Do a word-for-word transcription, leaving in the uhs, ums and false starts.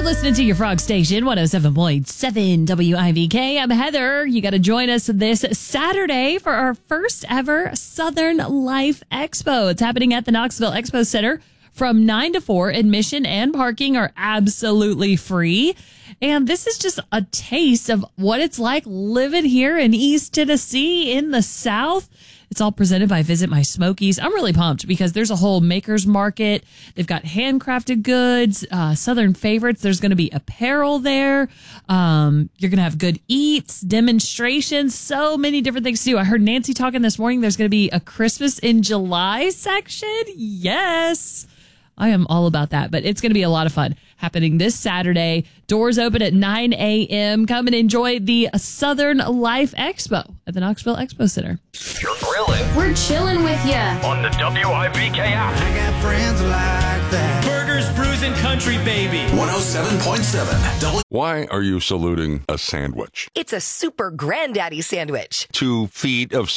listening to your Frog Station, one oh seven point seven W I V K. I'm Heather. You got to join us this Saturday for our first ever Southern Life Expo. It's happening at the Knoxville Expo Center from nine to four. Admission and parking are absolutely free. And this is just a taste of what it's like living here in East Tennessee in the South. It's all presented by Visit My Smokies. I'm really pumped because there's a whole maker's market. They've got handcrafted goods, uh, Southern favorites. There's going to be apparel there. Um, you're going to have good eats, demonstrations, so many different things to do. I heard Nancy talking this morning. There's going to be a Christmas in July section. Yes. I am all about that, but it's going to be a lot of fun happening this Saturday. Doors open at nine a.m. Come and enjoy the Southern Life Expo at the Knoxville Expo Center. You're grilling. We're chilling with you On the W I V K app. I got friends like that. Burgers, brews, and country, baby. one oh seven point seven. Why are you saluting a sandwich? It's a super granddaddy sandwich. Two feet of